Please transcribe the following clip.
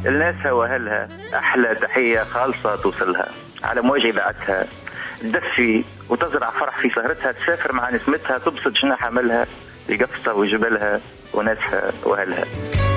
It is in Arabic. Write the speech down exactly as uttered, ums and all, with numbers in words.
لناسها واهلها احلى تحيه خالصه توصلها على مواجهه اذاعتها، تدفي وتزرع فرح في سهرتها، تسافر مع نسمتها، تبسط جناح عملها لقفصة وجبلها وناسها واهلها.